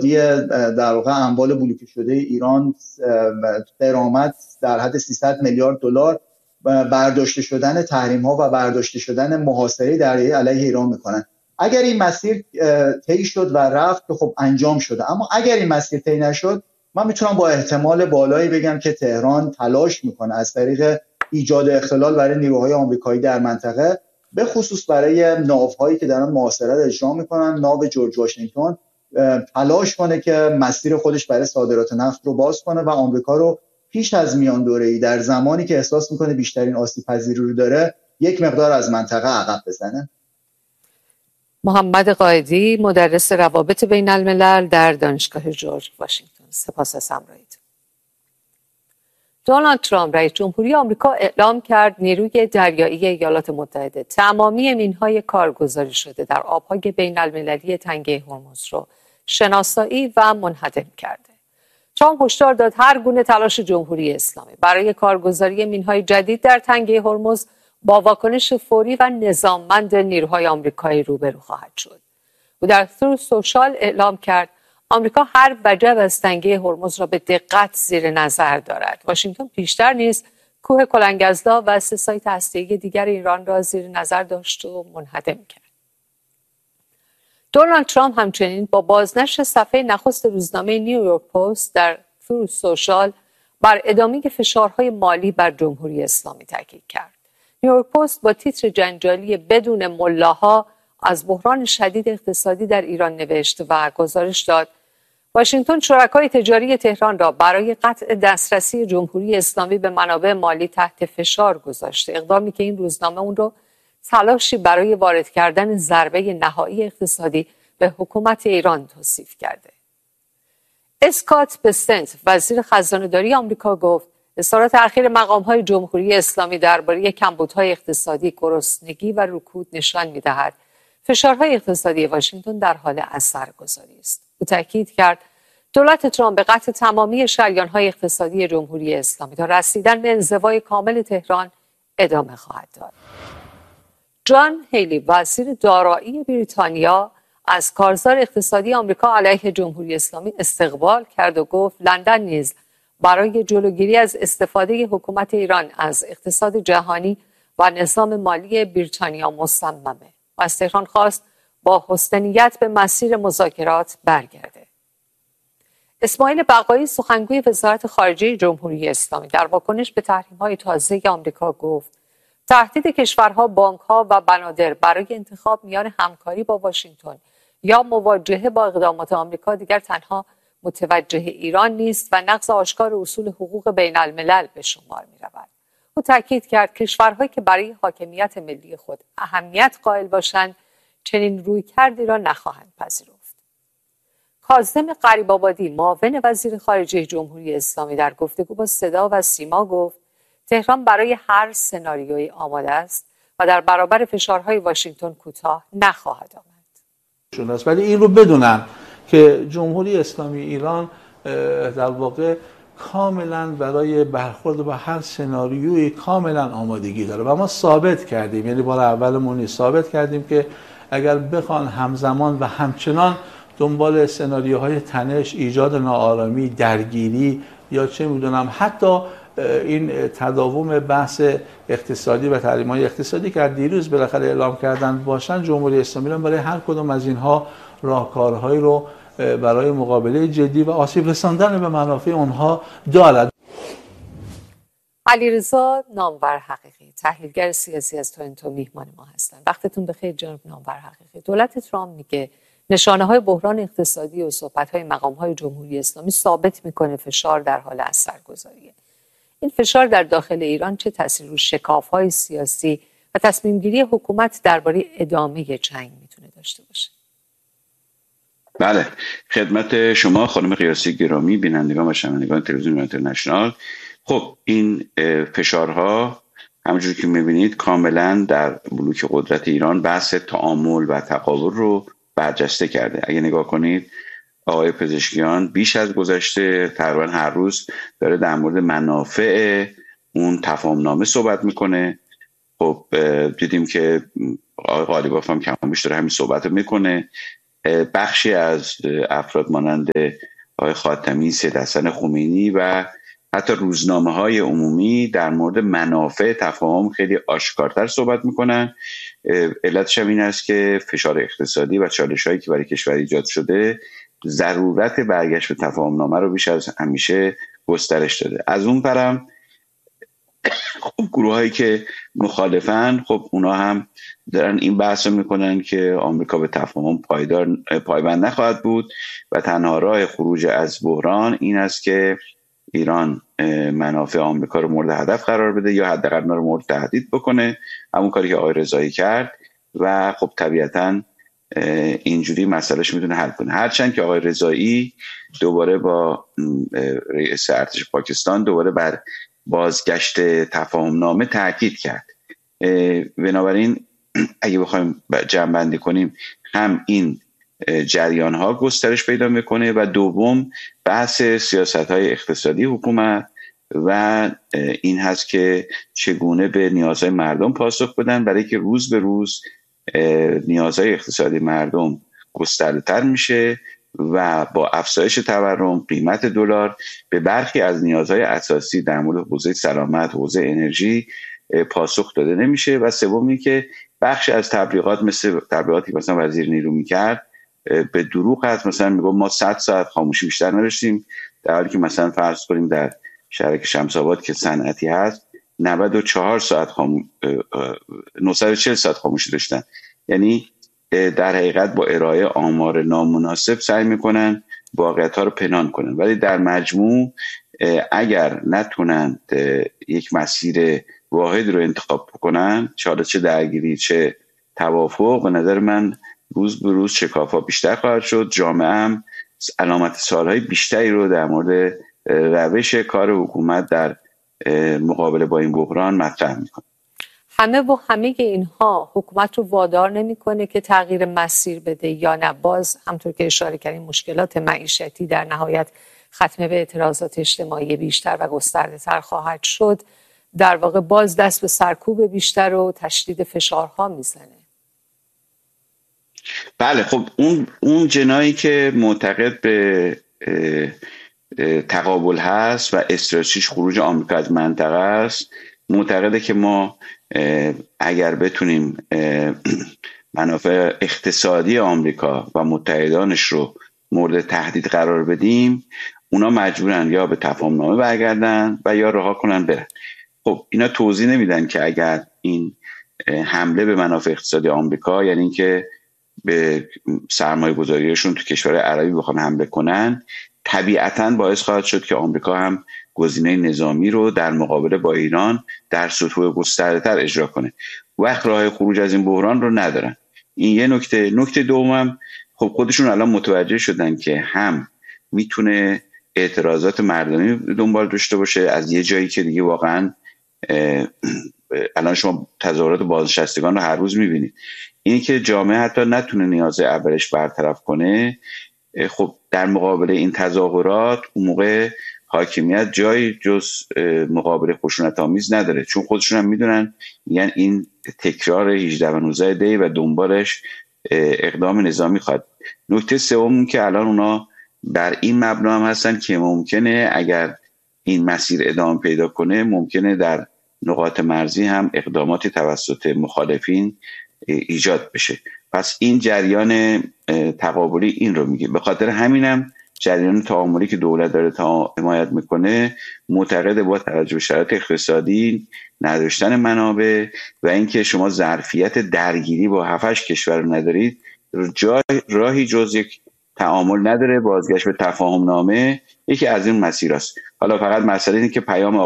آزادی در واقع اموال بلوکه شده ایران، غرامت در حد 300 میلیارد دلار، برداشته شدن تحریم ها و برداشته شدن محاصره دریایی علیه ایران میکنن. اگر این مسیر طی شد و رفت که خب انجام شده، اما اگر این مسیر طی نشد، من میتونم با احتمال بالایی بگم که تهران تلاش میکنه از طریق ایجاد اختلال برای نیروهای آمریکایی در منطقه، به خصوص برای ناوهایی که دارن محاصره اجرا میکنن، ناو جورج واشنگتن، تلاش کنه که مسیر خودش برای صادرات نفت رو باز کنه و آمریکا رو پیش از میان دوره‌ای در زمانی که احساس میکنه بیشترین آسیب پذیری رو داره یک مقدار از منطقه عقب بزنه. محمد قائدی، مدرس روابط بین الملل در دانشگاه جورج واشنگتن، سپاس از همراهیتون. دونالد ترامپ رئیس جمهوری آمریکا اعلام کرد نیروی دریایی ایالات متحده تمامی مین‌های کارگزاری شده در آب‌های بین المللی تنگه هرمز رو شناسایی و منهدم کرده. ترامپ هشدار داد هر گونه تلاش جمهوری اسلامی برای کارگزاری مین‌های جدید در تنگه هرمز با واکنش فوری و نظاممند نیروهای آمریکایی روبرو خواهد شد. او در تروث سوشال اعلام کرد آمریکا هر وجب از تنگه هرمز را به دقت زیر نظر دارد. واشنگتن پیشتر نیز کوه کلنگ‌ازلا و 3 سایت هسته‌ای دیگر ایران را زیر نظر داشت و منهدم کرد. دونالد ترامپ همچنین با بازنشر صفحه نخست روزنامه نیویورک پست در تروث سوشال بر ادامه فشارهای مالی بر جمهوری اسلامی تاکید کرد. نیویورک پست با تیتر جنجالی بدون ملاها از بحران شدید اقتصادی در ایران نوشت و گزارش داد واشنگتن شرکای تجاری تهران را برای قطع دسترسی جمهوری اسلامی به منابع مالی تحت فشار گذاشته، اقدامی که این روزنامه اون رو تلاشی برای وارد کردن ضربه نهایی اقتصادی به حکومت ایران توصیف کرده. اسکات بسنت، وزیر خزانه‌داری آمریکا، گفت اظهارات اخیر مقام‌های جمهوری اسلامی درباره کمبودهای اقتصادی، گرسنگی و رکود نشان می‌دهد فشارهای اقتصادی واشنگتن در حال اثرگذاری است. او تاکید کرد دولت ترامپ به قطع تمامی شریان‌های اقتصادی جمهوری اسلامی تا رسیدن به انزوای کامل تهران ادامه خواهد داد. جان هیلی، وزیر دارایی بریتانیا، از کارزار اقتصادی آمریکا علیه جمهوری اسلامی استقبال کرد و گفت لندن نیز برای جلوگیری از استفاده حکومت ایران از اقتصاد جهانی و نظام مالی بریتانیا مصممه و از تهران خواست با حسن نیت به مسیر مذاکرات برگرده. اسماعیل بقایی، سخنگوی وزارت خارجه جمهوری اسلامی، در واکنش به تحریم‌های تازه آمریکا گفت تهدید کشورها، بانک‌ها و بنادر برای انتخاب میان همکاری با واشنگتن یا مواجهه با اقدامات آمریکا دیگر تنها متوجه ایران نیست و نقض آشکار اصول حقوق بین الملل به شمار می رود. او تاکید کرد کشورهایی که برای حاکمیت ملی خود اهمیت قائل باشند چنین رویکردی را نخواهند پذیرفت. کاظم غریب‌آبادی، معاون وزیر خارجه جمهوری اسلامی، در گفتگو با صدا و سیما گفت تهران برای هر سناریویی آماده است و در برابر فشارهای واشنگتن کوتاه نخواهد آمد. ولی این رو بدونن که جمهوری اسلامی ایران در واقع کاملا برای برخورد با هر سناریویی کاملا آمادگی داره و ما ثابت کردیم، یعنی بار اولمون ثابت کردیم که اگر بخوان همزمان و همچنان دنبال سناریوهای تنش، ایجاد ناآرامی، درگیری یا چه میدونم حتی این تداوم بحث اقتصادی و تحریم‌های اقتصادی که دیروز بالاخره اعلام کردن باشن، جمهوری اسلامی برای هر کدوم از اینها راهکارهایی رو برای مقابله جدی و آسیب رساندن به منافع اونها دارد. علیرضا نامور حقیقی، تحلیلگر سیاسی از تورنتو، میهمان ما هستند. وقتتون بخیر جناب نامور حقیقی. دولت ترامپ میگه نشانه‌های بحران اقتصادی و صحبت‌های مقام‌های جمهوری اسلامی ثابت میکنه فشار در حال اثرگذاریه. این فشار در داخل ایران چه تأثیری روی شکاف‌های سیاسی و تصمیم‌گیری حکومت درباره ادامه جنگ میتونه داشته باشه؟ بله، خدمت شما خانم قیاسی گرامی، بینندگان و شنوندگان تلویزیون اینترنشنال. خب این فشارها همونجوری که می‌بینید کاملا در بلوک قدرت ایران بحث تعامل و تقابل رو برجسته کرده. اگه نگاه کنید آقای پزشکیان بیش از گذشته تقریبا هر روز داره در مورد منافع اون تفاهم‌نامه صحبت میکنه. خب دیدیم که آقای غالیباف هم کم بیش داره همین صحبت میکنه. بخشی از افراد مانند آقای خاتمی، سید حسن خمینی و حتی روزنامه‌های عمومی در مورد منافع تفاهم خیلی آشکارتر صحبت میکنن. علتش هم این است که فشار اقتصادی و چالش‌هایی که برای کشور ایجاد شده ضرورت برگشت به تفاهم نامه رو بیش از همیشه گسترش داده. از اون پرم خب گروهایی که مخالفن، خب اونا هم دارن این بحث رو میکنن که آمریکا به تفاهم پایبند نخواهد بود و تنها راه خروج از بحران این است که ایران منافع آمریکا رو مورد هدف قرار بده یا حداقل اونا رو مورد تهدید بکنه، همون کاری که آقای رضایی کرد و خب طبیعتاً اینجوری مسئلهش میتونه حل کنه. هرچند که آقای رضایی دوباره با رئیس ارتش پاکستان دوباره بر بازگشت تفاهم نامه تاکید کرد. بنابراین اگه بخوایم جمع‌بندی کنیم، هم این جریان ها گسترش پیدا میکنه و دوم بحث سیاست های اقتصادی حکومت و این هست که چگونه به نیازهای مردم پاسخ بدن، برای که روز به روز نیازهای اقتصادی مردم گسترده‌تر میشه و با افزایش تورم قیمت دلار به برخی از نیازهای اساسی در مورد حوزه سلامت، حوزه انرژی پاسخ داده نمیشه. و سومی که بخش از تبلیغات مثل تبلیغاتی که مثلا وزیر نیرو میکرد به دروغ هست، مثلا میگه ما 100 ساعت خاموشی بیشتر نداشتیم، در حالی که مثلا فرض کنیم در شهر شمس‌آباد که صنعتی هست 94 ساعت 940 ساعت خاموشی داشتن. یعنی در حقیقت با ارائه آمار نامناسب سعی میکنن واقعیت‌ها رو پنهان کنن، ولی در مجموع اگر نتونن یک مسیر واحد رو انتخاب کنن، چه درگیری چه توافق، به نظر من روز به روز شکاف‌ها بیشتر خواهد شد. جامعه هم علامت سوال‌های بیشتری رو در مورد روش کار حکومت در مقابله با این بحران مطرح میکنه. همه اینها حکومت رو وادار نمیکنه که تغییر مسیر بده یا نه؟ باز همطور که اشاره کردیم مشکلات معیشتی در نهایت ختم به اعتراضات اجتماعی بیشتر و گسترده‌تر خواهد شد، در واقع باز دست به سرکوب بیشتر و تشدید فشارها میزنه. بله، خب اون جنایی که معتقد به تقابل هست و استراتژیش خروج آمریکا از منطقه است، معتقده که ما اگر بتونیم منافع اقتصادی آمریکا و متحدانش رو مورد تهدید قرار بدیم، اونا مجبورن یا به تفاهم نامه برگردن و یا رها کنن برن. خب اینا توضیح نمیدن که اگر این حمله به منافع اقتصادی آمریکا، یعنی اینکه به سرمایه گذاریشون تو کشور عربی بخوان حمله کنن، طبیعتاً باعث خواهد شد که آمریکا هم گزینه نظامی رو در مقابله با ایران در سطوح گسترده‌تر اجرا کنه. وقت راه خروج از این بحران رو ندارن. این یه نکته دومم، خب خودشون الان متوجه شدن که هم میتونه اعتراضات مردمی دنبال داشته باشه از یه جایی که دیگه واقعاً الان شما تظاهرات بازنشستگان رو هر روز میبینید. این که جامعه حتی نتونه نیاز اولش برطرف کنه، خب در مقابل این تظاهرات اون موقع حاکمیت جایی جز مقابله خشونت آمیز نداره، چون خودشون هم میدونن، میگن این تکرار 18 و 19 دی و دنبالش اقدام نظامی خواهد. نکته سوم که الان اونا بر این مبنا هم هستن که ممکنه اگر این مسیر ادامه پیدا کنه، ممکنه در نقاط مرزی هم اقداماتی توسط مخالفین ایجاد بشه. پس این جریان تقابلی این رو میگه. به خاطر همینم جریان تعاملی که دولت داره حمایت میکنه معتقد با توجه به شرایط اقتصادی، نداشتن منابع و اینکه شما ظرفیت درگیری با 7-8 کشور رو ندارید، راهی جز یک تعامل نداره. بازگشت به تفاهم نامه یکی از این مسیراست. حالا فقط مسئله اینه که پیام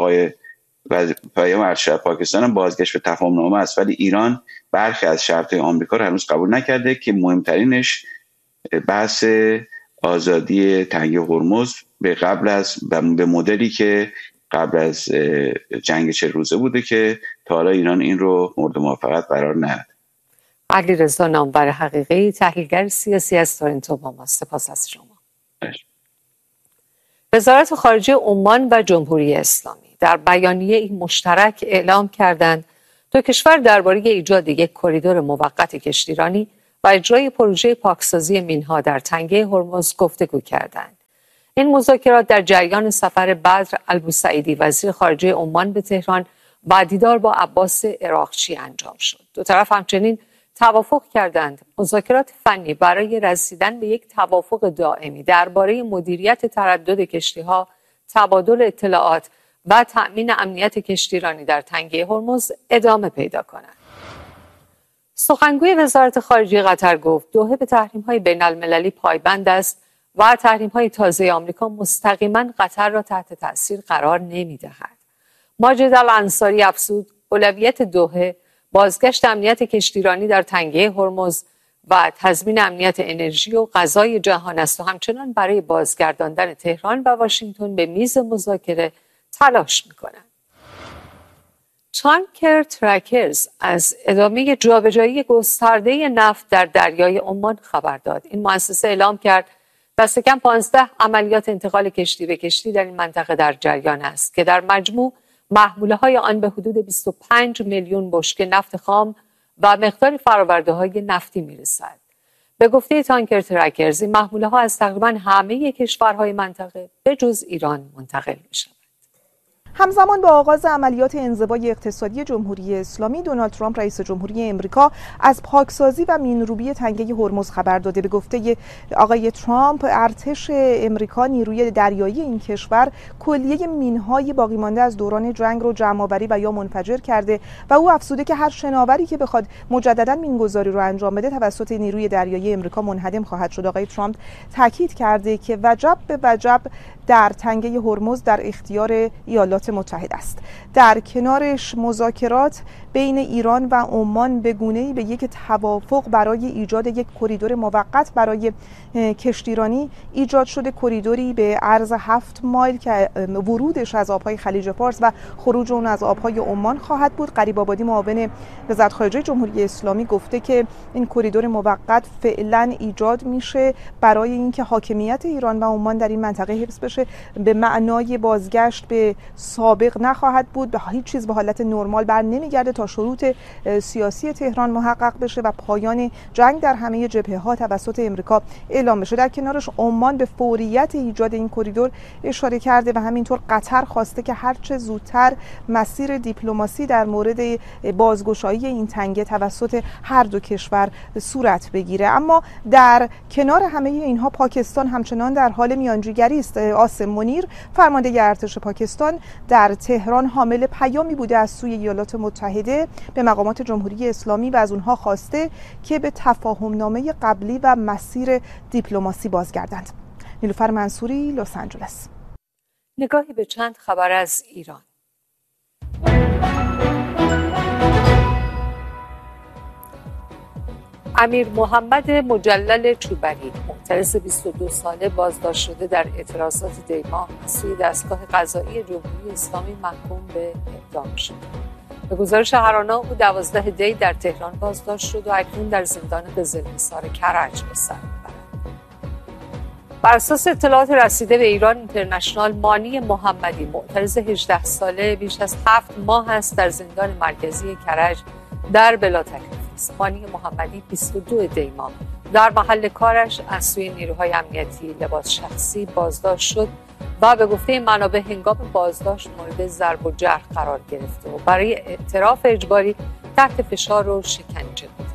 ارتش پاکستان هم بازگشت به تفاهم نامه است، ولی ایران برخی از شرط‌های آمریکا رو هنوز قبول نکرده که مهمترینش بحث آزادی تنگه هرمز به مدلی که قبل از جنگ 40 روزه بوده که تا حالا ایران این رو مورد موافقت قرار نداد. علیرضا نامور حقیقی، تحلیلگر سیاسی از تورنتو با ما. سپاس از شما. وزارت خارجه عمان و جمهوری اسلامی در بیانیه مشترک اعلام کردند دو کشور درباره ایجاد یک کریدور موقت کشتیرانی و اجرای پروژه پاکسازی مین‌ها در تنگه هرمز گفتگو کردند. این مذاکرات در جریان سفر بدر البوسعیدی وزیر خارجه عمان به تهران و دیدار با عباس عراقچی انجام شد. دو طرف همچنین توافق کردند مذاکرات فنی برای رسیدن به یک توافق دائمی درباره مدیریت تردد کشتی‌ها، تبادل اطلاعات و تأمین امنیت کشتیرانی در تنگه هرمز ادامه پیدا کنند. سخنگوی وزارت خارجه قطر گفت دوحه به تحریم‌های بین‌المللی پایبند است و تحریم‌های تازه آمریکا مستقیما قطر را تحت تأثیر قرار نمی‌دهد. ماجد الانصاری افزود اولویت دوحه بازگشت امنیت کشتیرانی در تنگه هرمز و تضمین امنیت انرژی و غذای جهان است و همچنان برای بازگرداندن تهران و واشنگتن به میز مذاکره تلاش می‌کنند. تانکر ترکرز از ادامه جابجایی گسترده نفت در دریای عمان خبر داد. این مؤسسه اعلام کرد دست کم 15 عملیات انتقال کشتی به کشتی در این منطقه در جریان است که در مجموع محموله‌های آن به حدود 25 میلیون بشکه نفت خام و مقداری فرآورده‌های نفتی می‌رسد. به گفته تانکر ترکرز این محموله‌ها از تقریباً همه کشورهای منطقه به جز ایران منتقل می‌شوند. همزمان با آغاز عملیات انزوای اقتصادی جمهوری اسلامی، دونالد ترامپ رئیس جمهوری امریکا از پاکسازی و مین‌روبی تنگه هرمز خبر داده. به گفته آقای ترامپ، ارتش امریکا نیروی دریایی این کشور کلیه مین‌های باقی مانده از دوران جنگ رو جمع‌آوری و یا منفجر کرده و او افزوده که هر شناوری که بخواد مجددا مین‌گذاری رو انجام بده توسط نیروی دریایی امریکا منهدم خواهد شد. آقای ترامپ تاکید کرده که وجب به وجب در تنگه هرمز در اختیار ایالات متحده است. در کنارش مذاکرات بین ایران و عمان به گونه‌ای به یک توافق برای ایجاد یک کریدور موقت برای کشتیرانی ایجاد شده. کریدوری به عرض 7 مایل که ورودش از آبهای خلیج فارس و خروج اون از آبهای عمان خواهد بود. غریب آبادی معاون وزارت خارجه جمهوری اسلامی گفته که این کریدور موقت فعلا ایجاد میشه برای اینکه حاکمیت ایران و عمان در این منطقه حفظ بشه. به معنای بازگشت به سابق نخواهد بود، به هیچ چیز به حالت نرمال بر نمیگرده تا شروط سیاسی تهران محقق بشه و پایان جنگ در همه جبهه‌ها توسط امریکا اعلام بشه. در کنارش عمان به فوریت ایجاد این کریدور اشاره کرده و همینطور قطر خواسته که هرچه زودتر مسیر دیپلماسی در مورد بازگشایی این تنگه توسط هر دو کشور صورت بگیره. اما در کنار همه اینها پاکستان همچنان در حال میانجیگری است. عاصم منیر فرمانده ارتش پاکستان در تهران حامل پیامی بوده از سوی ایالات متحده به مقامات جمهوری اسلامی و از اونها خواسته که به تفاهمنامه قبلی و مسیر دیپلماسی بازگردند. نیلوفر منصوری، لس آنجلس. نگاهی به چند خبر از ایران. امیر محمد مجلل چوبری، معترض 22 ساله بازداشت شده در اعتراضات دی‌ماه از سوی دستگاه قضایی جمهوری اسلامی محکوم به اعدام شد. به گزارش هرانا او 12 دی در تهران بازداشت شد و اکنون در زندان قزل‌حصار کرج به سر می‌برد. بر اساس اطلاعات رسیده به ایران اینترنشنال، مانی محمدی، معترض 18 ساله بیش از 7 ماه است در زندان مرکزی کرج در بلاتکلیف است. مانی محمدی 22 دی ماه در محل کارش از سوی نیروهای امنیتی لباس شخصی بازداشت شد و به گفته منابع هنگام بازداشت مورد ضرب و جرح قرار گرفته و برای اعتراف اجباری تحت فشار و شکنجه بود.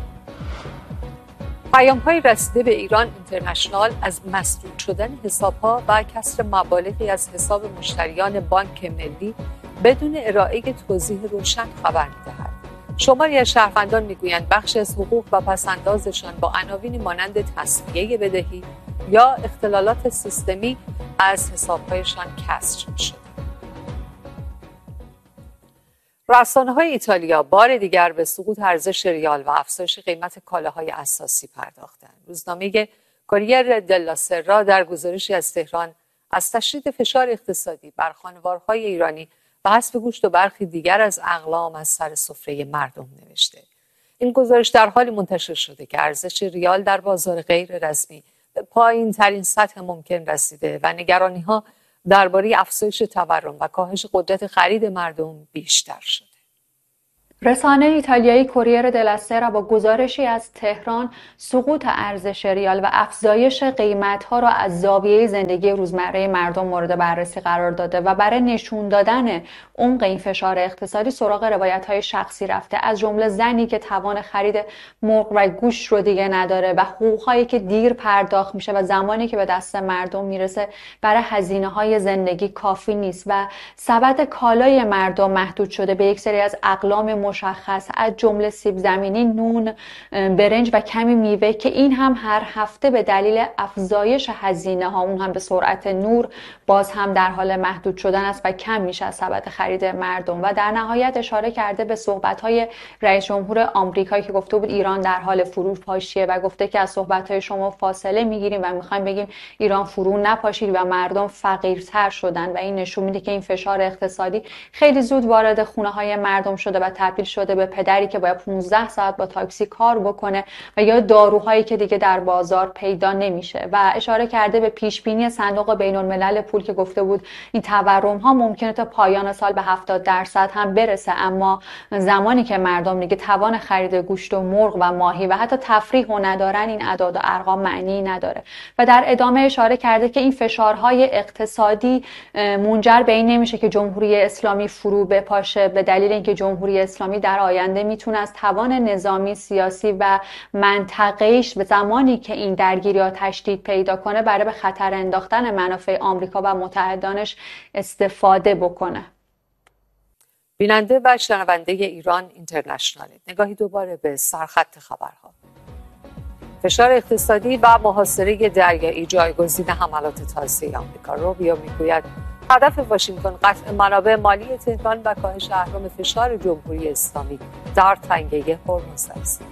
پیام‌های رسیده به ایران اینترنشنال از مسدود شدن حساب‌ها و کسر مبالغی از حساب مشتریان بانک ملی بدون ارائه توضیح روشن خبر می‌دهد. شماری از شهروندان می‌گویند بخشی از حقوق و پس‌اندازشان با عناوینی مانند تسویه بدهی یا اختلالات سیستمی از حساب‌هایشان کسر شده. رسانه‌های ایتالیا بار دیگر به سقوط ارزش ریال و افزایش قیمت کالاهای اساسی پرداختند. روزنامه کوریر دلا سرا در گزارشی از تهران از تشدید فشار اقتصادی بر خانوارهای ایرانی و حذف گوشت و برخی دیگر از اقلام از سر سفره مردم نوشته. این گزارش در حالی منتشر شده که ارزش ریال در بازار غیر رسمی به پایین‌ترین سطح ممکن رسیده و نگرانی‌ها درباره افزایش تورم و کاهش قدرت خرید مردم بیشتر شده. رسانه ایتالیایی کوریر دلا سرا با گزارشی از تهران سقوط ارزش ریال و افزایش قیمت‌ها را از زاویه زندگی روزمره مردم مورد بررسی قرار داده و برای نشون دادن عمق این فشار اقتصادی سراغ روایت‌های شخصی رفته، از جمله زنی که توان خرید مرغ و گوشت رو دیگه نداره و حقوق‌هایی که دیر پرداخت میشه و زمانی که به دست مردم میرسه برای هزینه‌های زندگی کافی نیست و سبد کالای مردم محدود شده به یک سری از اقلام مشخص، از جمله سیب زمینی، نون، برنج و کمی میوه که این هم هر هفته به دلیل افزایش هزینه ها، اون هم به سرعت نور، باز هم در حال محدود شدن است و کم میشه از سبد خرید مردم. و در نهایت اشاره کرده به صحبت‌های رئیس جمهور آمریکا که گفته بود ایران در حال فروپاشیه و گفته که از صحبت‌های شما فاصله میگیریم و میخوایم بگیم ایران فرو نپاشید و مردم فقیرتر شدن و این نشون میده که این فشار اقتصادی خیلی زود وارد خونه‌های مردم شده و تبدیل شده به پدری که باید 15 ساعت با تاکسی کار بکنه و یا داروهایی که دیگه در بازار پیدا نمیشه. و اشاره کرده به پیش بینی صندوق بین‌الملل پول که گفته بود این تورم ها ممکنه تا پایان سال به 70% هم برسه، اما زمانی که مردم دیگه توان خرید گوشت و مرغ و ماهی و حتی تفریح و ندارن، این اعداد و ارقام معنی نداره. و در ادامه اشاره کرده که این فشارهای اقتصادی منجر به این نمیشه که جمهوری اسلامی فرو بپاشه، به دلیل اینکه جمهوری اسلامی در آینده میتونه از توان نظامی، سیاسی و منطقه‌ایش به زمانی که این درگیری‌ها تشدید پیدا کنه برای به خطر انداختن منافع آمریکا و متحدانش استفاده بکنه. بیننده و شنونده ایران اینترنشنال، نگاهی دوباره به سرخط خبرها. فشار اقتصادی و محاصره دریایی جایگزین حملات تازه آمریکا. روبیو میگوید هدف واشنگتن قطع منابع مالی تهران و کاهش اهرم فشار جمهوری اسلامی در تنگه هرمز است.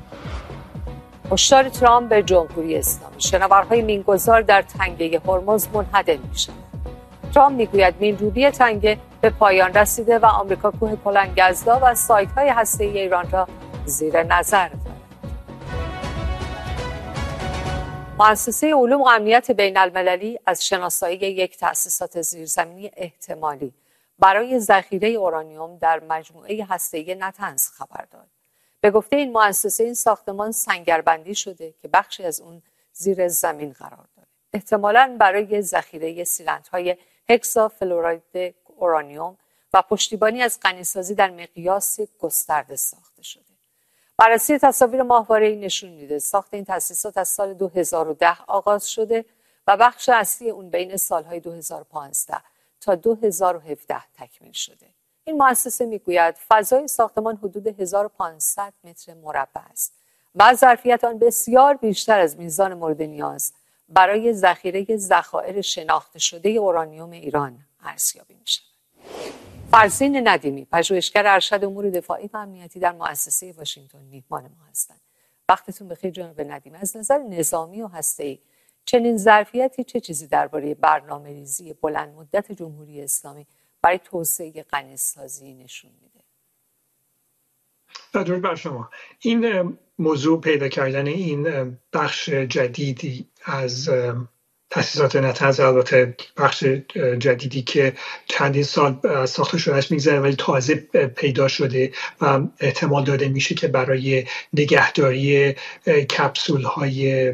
هشدار ترامپ به جمهوری اسلامی: شناورهای مینگذار در تنگه هرمز منهدم می‌شوند. ترامپ میگوید مینروبی تنگه به پایان رسیده و آمریکا کوه کلنگزدا و سایت‌های هسته‌ای ایران را زیر نظر دارد. مؤسسه علوم و امنیت بین المللی از شناسایی یک تأسیسات زیرزمینی احتمالی برای ذخیره اورانیوم در مجموعه هسته‌ای نتنز خبر داد. به گفته این مؤسسه این ساختمان سنگربندی شده که بخشی از اون زیر زمین قرار داره. احتمالاً برای ذخیره سیلندرهای هکسافلوراید اورانیوم و پشتیبانی از غنیسازی در مقیاس گسترده ساخته شده. بررسی تصاویر ماهواره‌ای نشون میده ساخت این تأسیسات از سال 2010 آغاز شده و بخش اصلی اون بین سالهای 2015 تا 2017 تکمیل شده. این مؤسسه میگوید فضای ساختمان حدود 1500 متر مربع است و ظرفیت آن بسیار بیشتر از میزان مورد نیاز برای ذخیره ذخایر شناخته شده اورانیوم ایران ارزیابی می‌شود. فرزین ندیمی، پژوهشگر ارشد امور دفاعی و امنیتی در مؤسسه واشنگتن، میهمان ما هستند. وقتتون بخیر جناب ندیمی. از نظر نظامی و هسته‌ای چنین ظرفیتی چه چیزی درباره برنامه‌ریزی بلند مدت جمهوری اسلامی برای توسعه غنیسازی نشون میده؟ درود بر شما. این موضوع پیدا کردن این بخش جدیدی از تأسیسات نتنز، البته بخش جدیدی که چندین سال ساخته شدهش میگذره ولی تازه پیدا شده و احتمال داده میشه که برای نگهداری کپسول های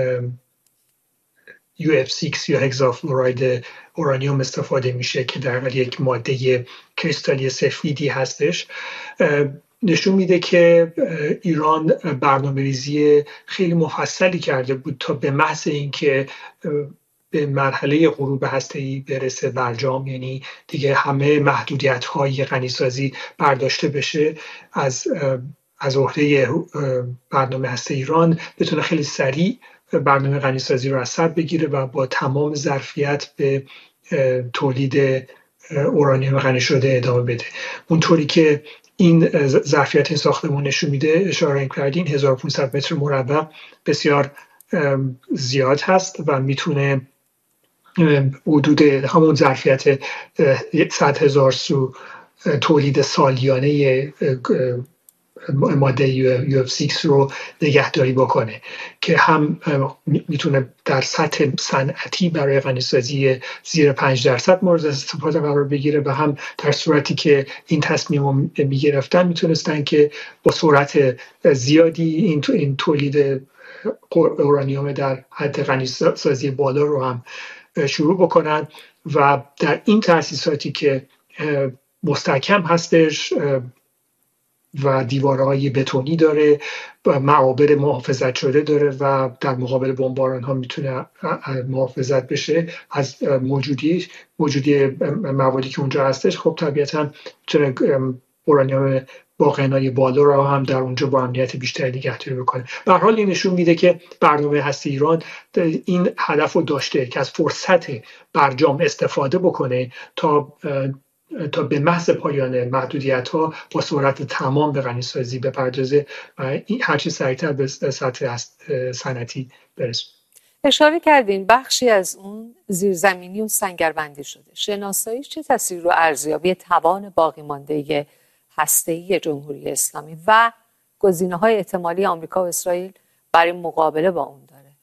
UF6 یا هگزافلوراید اورانیوم استفاده میشه که در واقع یک ماده کریستالی سفیدی هستش. نشون میده که ایران برنامه‌ریزی خیلی مفصلی کرده بود تا به محض اینکه به مرحله غروب هسته‌ای برسه برجام، یعنی دیگه همه محدودیت‌های غنیسازی برداشته بشه، از عهده برنامه هسته ایران بتونه خیلی سریع برنامه غنیسازی رو از سر بگیره و با تمام ظرفیت به تولید اورانیوم غنی شده ادامه بده. اونطوری که این ظرفیت این ساختمان نشون میده، اشاره کردین 1500 متر مربع بسیار زیاد هست و میتونه حدود همون ظرفیت 100,000 سو تولید سالیانه ماده UF6 رو نگهداری بکنه که هم میتونه در سطح صنعتی برای غنیسازی زیر 5% مورد استفاده قرار بگیره و هم در صورتی که این تصمیم رو میگرفتن میتونستن که با سرعت زیادی این تولید اورانیوم در حد غنیسازی بالا رو هم شروع بکنن و در این تأسیساتی که مستحکم هستش و دیوارهای بتونی داره و معابر محافظت شده داره و در مقابل بمباران ها میتونه محافظت بشه از موجودی موادی که اونجا هستش. خب طبیعتا میتونه اورانیوم با غنای بالا رو هم در اونجا با امنیت بیشتری نگهداری بکنه. به هر حال این نشون میده که برنامه هسته ایران این هدف رو داشته که از فرصت برجام استفاده بکنه تا به محض پایان محدودیت ها با سرعت تمام به غنیسازی بپردازه و هرچی سریعتر به سطح صنعتی برسه. اشاره کردین بخشی از اون زیرزمینی و سنگربندی شده. شناساییش چه تأثیری رو ارزیابی توان باقی مانده هسته‌ای جمهوری اسلامی و گزینه‌های احتمالی آمریکا و اسرائیل برای مقابله با اون داره؟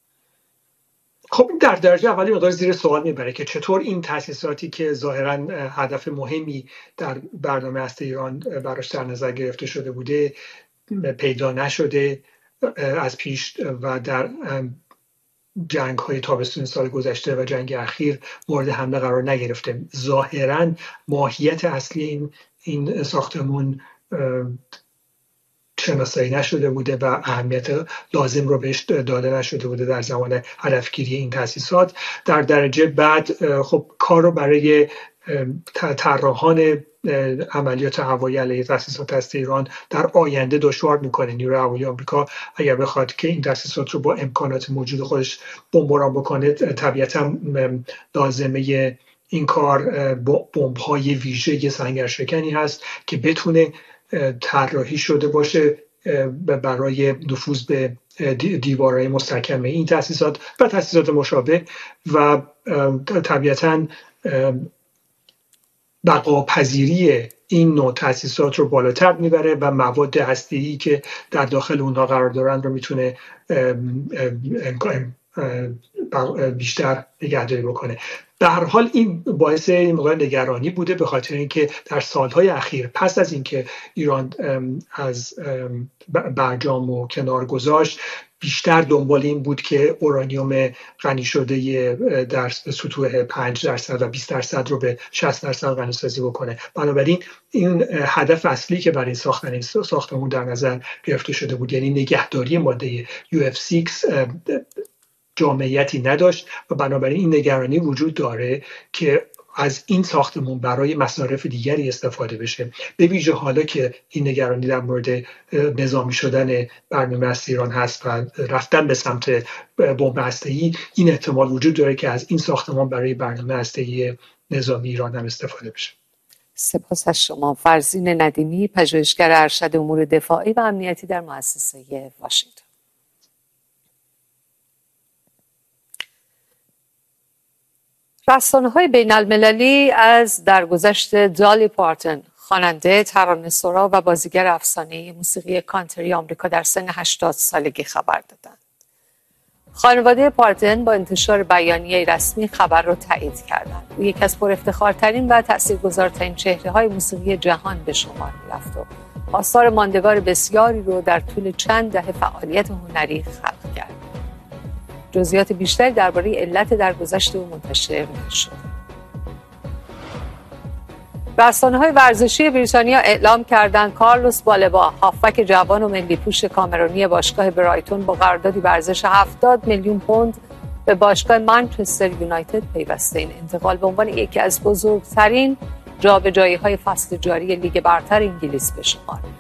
خب در درجه اولی مقدار زیر سوال میبره که چطور این تأسیساتی که ظاهراً هدف مهمی در برنامه هسته ایران براش در نظر گرفته شده بوده پیدا نشده از پیش و در جنگ های تابستون سال گذشته و جنگ اخیر مورد حمله قرار نگرفته. ظاهراً ماهیت اصلی این ساختمون شناسایی نشده بوده و اهمیت لازم رو بهش داده نشده بوده در زمان هدفگیری این تأسیسات. در درجه بعد خب کار رو برای طراحان عملیات هوایی علیه تأسیسات هسته ایران در آینده دشوار میکنه. نیروی هوایی آمریکا اگر بخواد که این تأسیسات رو با امکانات موجود خودش بمباران بکنه طبیعتا لازمه این کار بمب‌های ویژه سنگرشکنی هست که بتونه طراحی شده باشه برای نفوذ به دیوارهای مستحکم این تأسیسات و تأسیسات مشابه و طبیعتاً بقاپذیری این نوع تأسیسات رو بالاتر میبره و مواد هسته‌ای که در داخل اونها قرار دارن رو میتونه بیشتر نگهداری بکنه. در هر حال این باعث مقدار نگرانی بوده به خاطر اینکه در سالهای اخیر پس از اینکه ایران از برجام و کنار گذاشت بیشتر دنبال این بود که اورانیوم غنی شده در سطوح 5% و 20% رو به 60% غنیسازی بکنه. بنابراین این هدف اصلی که برای ساختن این ساختمون در نظر گرفته شده بود، یعنی نگهداری ماده UF6 جامعیتی نداشت و بنابراین این نگرانی وجود داره که از این ساختمون برای مصارف دیگری استفاده بشه، به ویژه حالا که این نگرانی در مورد نظامی شدن برنامه هسته ایران هست و رفتن به سمت بمب هسته‌ای. این احتمال وجود داره که از این ساختمان برای برنامه هسته‌ای نظامی ایران هم استفاده بشه. سپاس از شما. فرزین ندیمی، پژوهشگر ارشد امور دفاعی و امنیتی در مؤسسه واشنگتن. رسانه‌های بین‌المللی از درگذشت دالی پارتن، خواننده، ترانه‌سرا و بازیگر افسانه‌ای موسیقی کانتری آمریکا در سن 80 سالگی خبر دادند. خانواده پارتن با انتشار بیانیه رسمی خبر را تایید کردند. او یکی از پرافتخارترین و تاثیرگذارترین چهره‌های موسیقی جهان به شمار می‌رفت و آثار ماندگار بسیاری رو در طول چند دهه فعالیت هنری خلق کرد. جزئیات بیشتری درباره علت درگذشت او منتشر نشد. رسانه‌های ورزشی بریتانیا اعلام کردند کارلوس بالبا، هافبک جوان و ملی‌پوش کامرونی باشگاه برایتون، با قراردادی ورزش 70 میلیون پوند به باشگاه منچستر یونایتد پیوسته. این انتقال به عنوان یکی از بزرگترین جابجایی‌های فصل جاری لیگ برتر انگلیس به شمار می‌رفت.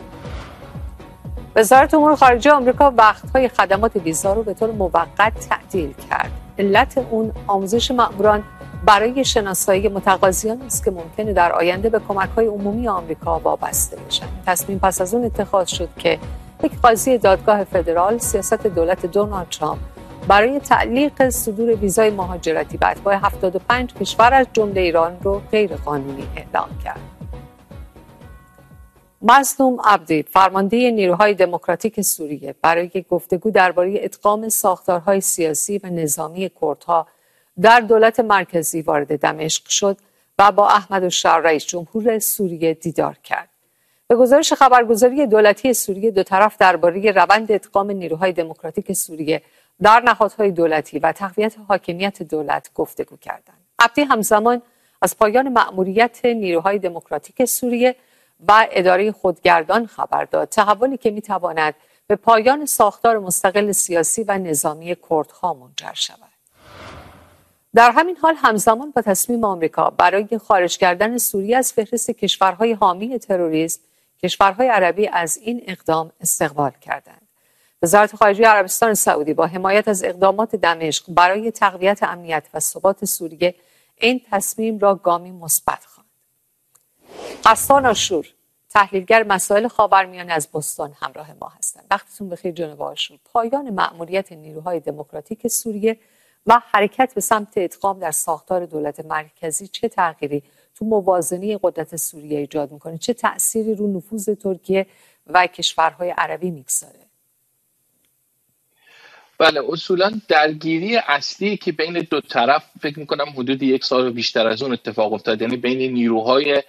وزارت امور خارجه آمریکا وقت‌های خدمات ویزا رو به طور موقت تعطیل کرد. علت اون آموزش مأموران برای شناسایی متقاضیان است که ممکنه در آینده به کمک‌های عمومی آمریکا وابسته بشن. تصمیم پس از اون اتخاذ شد که یک قاضی دادگاه فدرال سیاست دولت دونالد ترامپ برای تعلیق صدور ویزای مهاجرتی به اتباع 75 کشور از جمله ایران رو غیرقانونی اعلام کرد. مظلوم عبدی، فرمانده نیروهای دموکراتیک سوریه، برای گفتگو درباره ادغام ساختارهای سیاسی و نظامی کردها در دولت مرکزی وارد دمشق شد و با احمد الشاور رئیس جمهور سوریه دیدار کرد. به گزارش خبرگزاری دولتی سوریه، دو طرف درباره روند ادغام نیروهای دموکراتیک سوریه در نهادهای دولتی و تقویت حاکمیت دولت گفتگو کردند. عبدی همزمان از پایان مأموریت نیروهای دموکراتیک سوریه و اداره خودگردان خبر داد، تحولی که میتواند به پایان ساختار مستقل سیاسی و نظامی کردها منجر شود. در همین حال همزمان با تصمیم آمریکا برای خارج کردن سوریه از فهرست کشورهای حامی تروریسم، کشورهای عربی از این اقدام استقبال کردند. وزارت خارجه عربستان سعودی با حمایت از اقدامات دمشق برای تقویت امنیت و ثبات سوریه این تصمیم را گامی مثبت خواند. غسان آشور، تحلیلگر مسائل خاورمیانه از بوستون همراه ما هستند. وقتتون بخیر جناب آشور. پایان مأموریت نیروهای دموکراتیک سوریه و حرکت به سمت ادغام در ساختار دولت مرکزی چه تغییری تو موازنه قدرت سوریه ایجاد میکنه؟ چه تأثیری رو نفوذ ترکیه و کشورهای عربی میگذاره؟ بله، اصولا درگیری اصلی که بین دو طرف فکر میکنم حدود 1 سال و بیشتر از اون اتفاق افتاد، یعنی بین نیروهای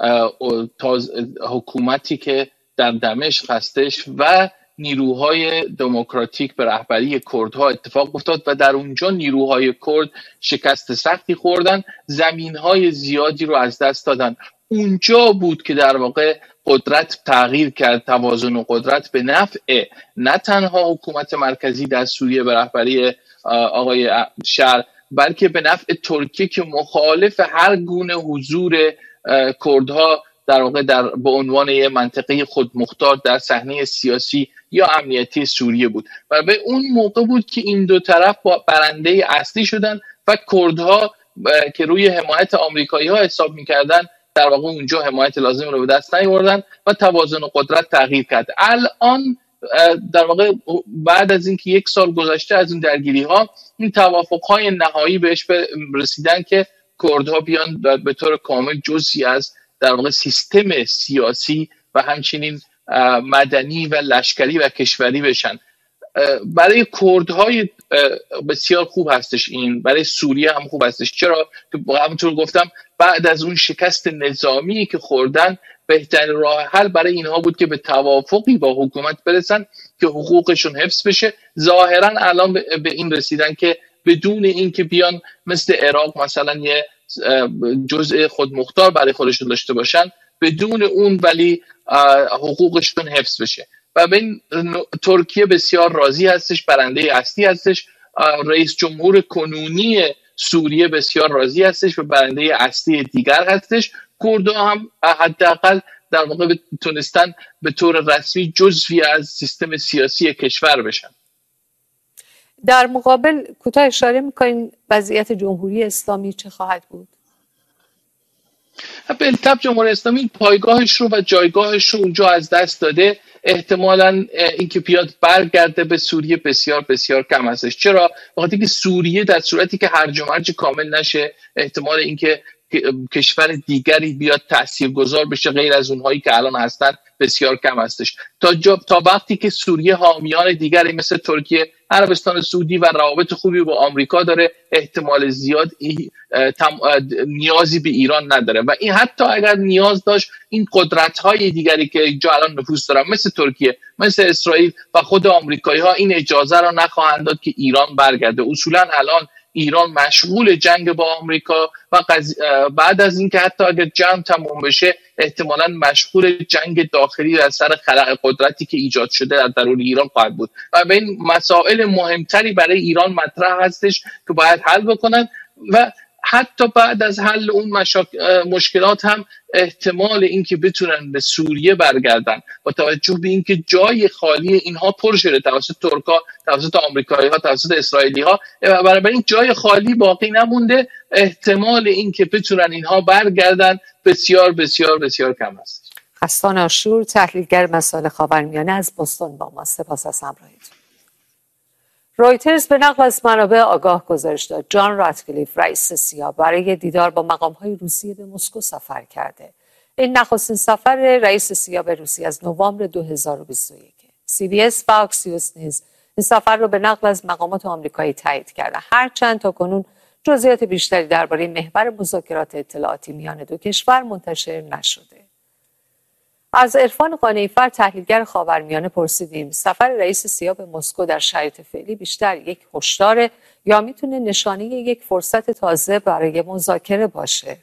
حکومتی که در دمشق هستش و نیروهای دموکراتیک به رهبری کردها اتفاق افتاد و در اونجا نیروهای کرد شکست سختی خوردن، زمینهای زیادی رو از دست دادن. اونجا بود که در واقع قدرت تغییر کرد، توازن و قدرت به نفع نه تنها حکومت مرکزی در سوریه به رهبری آقای شر، بلکه به نفع ترکیه که مخالف هر گونه حضور کردها در واقع به عنوان یک منطقه خودمختار در صحنه سیاسی یا امنیتی سوریه بود. و به اون موقع بود که این دو طرف با برنده اصلی شدن و کردها که روی حمایت آمریکایی ها حساب میکردن در واقع اونجا حمایت لازم رو به دست نیاوردن و توازن قدرت تغییر کرد. الان در واقع بعد از اینکه 1 سال گذشته از این درگیری ها، این توافق های نهایی بهش رسیدن که کردها بیان به طور کامل جزئی از در واقع سیستم سیاسی و همچنین مدنی و لشکری و کشوری بشن. برای کردهای بسیار خوب هستش، این برای سوریه هم خوب هستش. چرا؟ که همونطور گفتم بعد از اون شکست نظامی که خوردن، بهترین راه حل برای اینها بود که به توافقی با حکومت برسن که حقوقشون حفظ بشه. ظاهرا الان به این رسیدن که بدون اینکه بیان مثل عراق مثلا یه جزء خودمختار برای خودشون داشته باشن، بدون اون ولی حقوقشون حفظ بشه. و به ترکیه بسیار راضی هستش، برنده اصلی هستش. رئیس جمهور کنونی سوریه بسیار راضی هستش و برنده اصلی دیگر هستش. کردها هم حداقل در واقع تونستن به طور رسمی جزوی از سیستم سیاسی کشور بشن. در مقابل کوتاه اشاره می‌کنین وضعیت جمهوری اسلامی چه خواهد بود؟ بالطبع جمهوری اسلامی پایگاهش رو و جایگاهش رو اونجا از دست داده. احتمالاً اینکه بیاد برگرده به سوریه بسیار بسیار کم هستش. چرا؟ وقتی که سوریه در صورتی که هرج و مرج کامل نشه، احتمال اینکه کشور دیگری بیاد تاثیرگذار بشه غیر از اونهایی که الان هستن بسیار کم هستش. تا وقتی که سوریه حامیان دیگری مثل ترکیه، عربستان سعودی و روابط خوبی با آمریکا داره، احتمال زیاد نیازی به ایران نداره. و این حتی اگر نیاز داشت، این قدرت‌های دیگری که اینجا الان نفوذ دارن مثل ترکیه، مثل اسرائیل و خود آمریکایی‌ها این اجازه را نخواهند داد که ایران برگرده. اصولاً الان ایران مشغول جنگ با آمریکا و بعد از اینکه حتی اگر جنگ تموم بشه، احتمالاً مشغول جنگ داخلی در سر خلأ قدرتی که ایجاد شده در درون ایران خواهد بود. و به این مسائل مهمتری برای ایران مطرح هستش که باید حل بکنن. و حتی بعد از حل اون مشکلات هم احتمال اینکه بتونن به سوریه برگردن با توجه به اینکه جای خالی اینها پر شده توسط ترکا، توسط آمریکایی‌ها، توسط اسرائیلی‌ها، و برای این جای خالی باقی نمونده، احتمال اینکه بتونن اینها برگردن بسیار بسیار بسیار کم است. غسان آشور، تحلیلگر مسائل خاورمیانه از بوستون با ما. سپاس از همراهیتون. رویترز به نقل از منابع آگاه گزارش داد جان راتکلیف، رئیس سیا، برای دیدار با مقام‌های روسیه به مسکو سفر کرده. این نخستین سفر رئیس سیا به روسیه از نوامبر 2021. CBS و اکسیوس نیز این سفر را به نقل از مقامات آمریکایی تایید کرده، هرچند تاکنون جزئیات بیشتری درباره محور مذاکرات اطلاعاتی میان دو کشور منتشر نشده. از عرفان قانعی‌فر تحلیلگر خاورمیانه پرسیدیم سفر رئیس سیا به مسکو در شرایط فعلی بیشتر یک هشدار یا میتونه نشانه یک فرصت تازه برای مذاکره باشه؟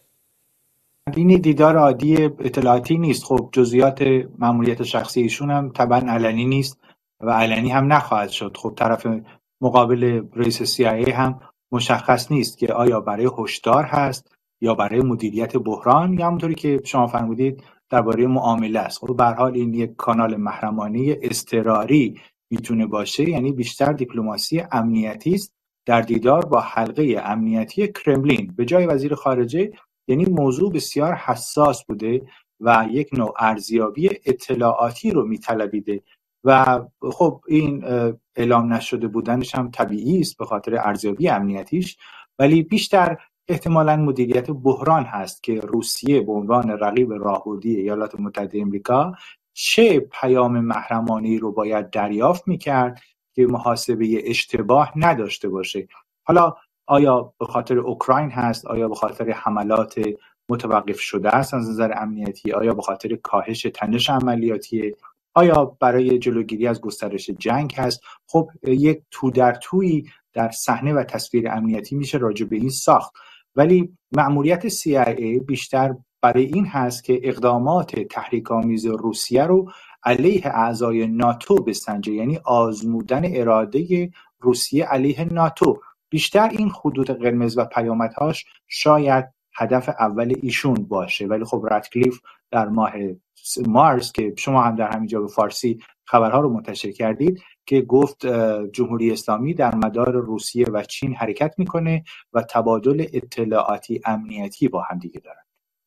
این دیدار عادی اطلاعاتی نیست. خب جزئیات ماموریت شخصی ایشون هم طبعا علنی نیست و علنی هم نخواهد شد. خب طرف مقابل رئیس CIA هم مشخص نیست که آیا برای هشدار هست یا برای مدیریت بحران یا همونطوری که شما فرمودید درباره معامله است. خب به هر حال این یک کانال محرمانه اضطراری میتونه باشه، یعنی بیشتر دیپلماسی امنیتی است در دیدار با حلقه امنیتی کرملین به جای وزیر خارجه. یعنی موضوع بسیار حساس بوده و یک نوع ارزیابی اطلاعاتی رو میطلبیده و خب این اعلام نشده بودنش هم طبیعی است به خاطر ارزیابی امنیتیش، ولی بیشتر احتمالاً مدیریت بحران هست که روسیه به عنوان رقیب راهبردی ایالات متحده آمریکا چه پیام محرمانه‌ای رو باید دریافت می‌کرد که محاسبه اشتباه نداشته باشه. حالا آیا به خاطر اوکراین هست، آیا به خاطر حملات متوقف شده است از نظر امنیتی، آیا به خاطر کاهش تنش عملیاتی، آیا برای جلوگیری از گسترش جنگ هست؟ خب یک تو در تویی در صحنه و تصویر امنیتی میشه راجع به این ساخت، ولی مأموریت CIA بیشتر برای این هست که اقدامات تحریک‌آمیز روسیه رو علیه اعضای ناتو بسنجه، یعنی آزمودن اراده روسیه علیه ناتو. بیشتر این خطوط قرمز و پیامدهاش شاید هدف اول ایشون باشه، ولی خب راتکلیف در ماه مارس که شما هم در همینجا به فارسی خبرها رو منتشر کردید که گفت جمهوری اسلامی در مدار روسیه و چین حرکت میکنه و تبادل اطلاعاتی امنیتی با هم دیگه دارن.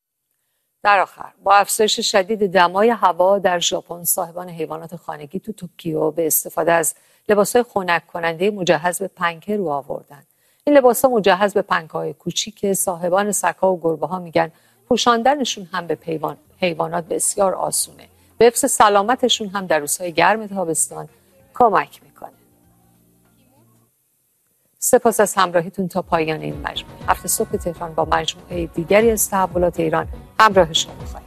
در آخر با افزایش شدید دمای هوا در ژاپن، صاحبان حیوانات خانگی تو توکیو به استفاده از لباس‌های خنک کننده مجهز به پنکه رو آوردن. این لباس‌ها مجهز به پنکه‌های کوچیک، صاحبان سگ‌ها و گربه‌ها میگن پوشاندنشون هم به حیوانات بسیار آسونه. به حفظ سلامتشون هم در روزهای گرم تابستان کمک میکنه. سپاس از همراهیتون تا پایان این مجموعه. هفته صبح تهران با مجموعه دیگری از تحولات ایران همراه شما خواهیم.